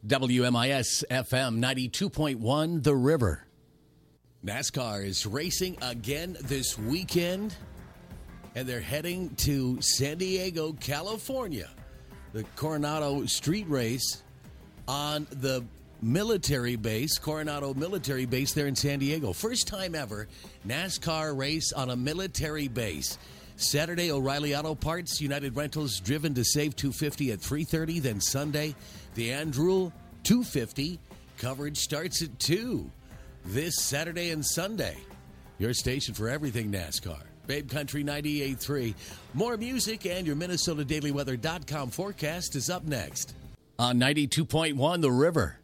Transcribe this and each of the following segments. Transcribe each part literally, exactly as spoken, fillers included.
W M I S F M ninety-two point one, The River. NASCAR is racing again this weekend, and they're heading to San Diego, California. The Coronado Street Race on the military base, Coronado Military Base there in San Diego. First time ever, NASCAR race on a military base. Saturday, O'Reilly Auto Parts, United Rentals, driven to save two hundred fifty dollars at three thirty. Then Sunday, the Andrew two hundred fifty dollars. Coverage starts at two. This Saturday and Sunday. Your station for everything NASCAR. Babe Country ninety-eight point three. More music and your Minnesota Daily Weather dot com forecast is up next. On ninety-two point one, The River.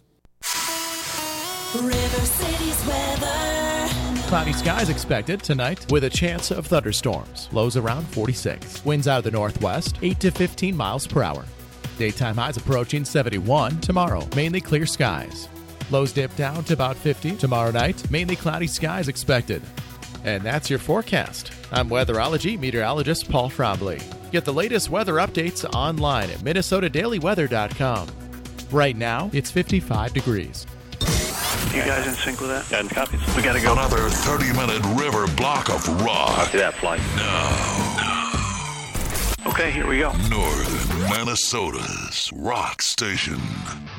River City's weather. Cloudy skies expected tonight with a chance of thunderstorms. Lows around forty-six. Winds out of the northwest, eight to fifteen miles per hour. Daytime highs approaching seventy-one. Tomorrow, mainly clear skies. Lows dip down to about fifty. Tomorrow night, mainly cloudy skies expected. And that's your forecast. I'm weatherology meteorologist Paul Frombley. Get the latest weather updates online at Minnesota Daily Weather dot com. Right now, it's fifty-five degrees. You guys in sync with that? And copies. We gotta go. Another thirty-minute river block of rock. Copy that, flight. Now, Okay, here we go. Northern Minnesota's rock station.